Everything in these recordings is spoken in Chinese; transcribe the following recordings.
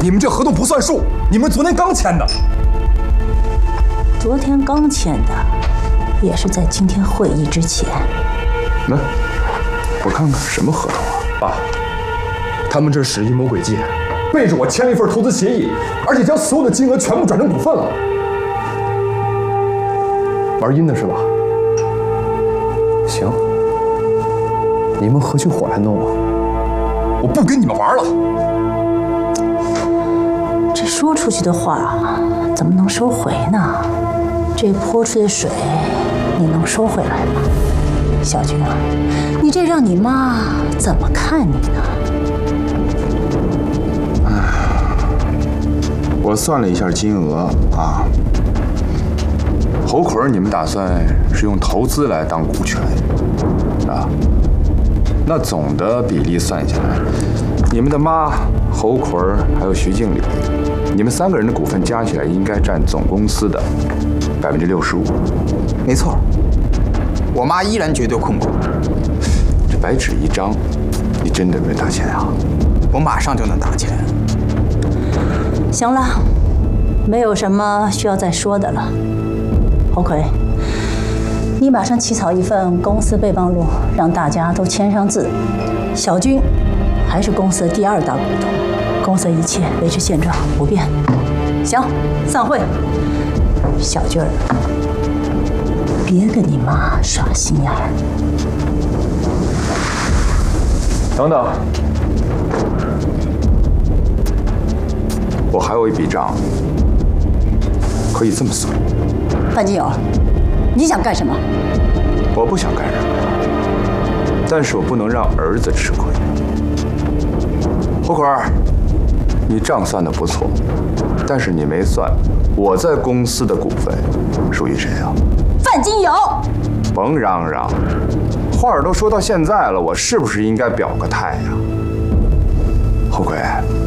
你们这合同不算数，你们昨天刚签的。 昨天刚签的，也是在今天会议之前。 那我看看什么合同啊？爸，他们这是阴谋诡计，背着我签了一份投资协议，而且将所有的金额全部转成股份了。玩阴的是吧？行，你们合起伙来弄啊！我不跟你们玩了。 这说出去的话怎么能收回呢？这泼出的水，你能收回来吗？小军啊，你这让你妈怎么看你呢？ 我算了一下金额啊，侯魁，你们打算是用投资来当股权啊？那总的比例算下来，你们的妈侯魁还有徐经理，你们3个人的股份加起来应该占总公司的65%。 没错，我妈依然绝对控股。 这白纸一张，你真的没打钱啊？ 我马上就能打钱。 行了，没有什么需要再说的了。侯魁，你马上起草一份公司备忘录，让大家都签上字。小军还是公司的第2大股东，公司一切维持现状不变。行，散会。小军儿，别跟你妈耍心眼儿。 等等， 我还有一笔账，可以这么算。 范金友，你想干什么？ 我不想干什么，但是我不能让儿子吃亏。侯魁，你账算得不错，但是你没算我在公司的股份属于谁啊？ 范金友， 甭嚷嚷，话儿都说到现在了，我是不是应该表个态呀？侯魁，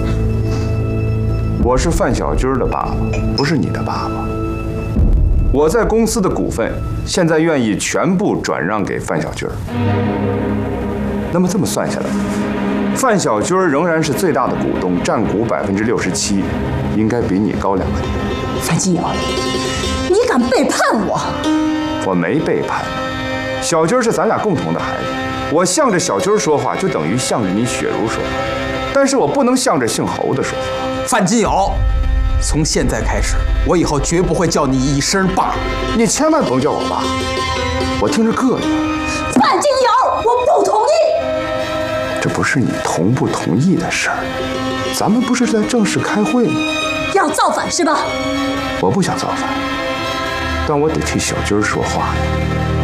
我是范小军的爸爸，不是你的爸爸。我在公司的股份现在愿意全部转让给范小军。那么这么算下来，范小军仍然是最大的股东，占股67%，应该比你高2个点。 范金友，你敢背叛我？ 我没背叛，小军是咱俩共同的孩子，我向着小军说话，就等于向着你雪茹说话，但是我不能向着姓侯的说话。 范金友，从现在开始，我以后绝不会叫你一声爸， 你千万甭叫我爸，我听着膈应。 范金友，我不同意。 这不是你同不同意的事儿，咱们不是在正式开会吗？ 要造反是吧？ 我不想造反，但我得替小军说话呀。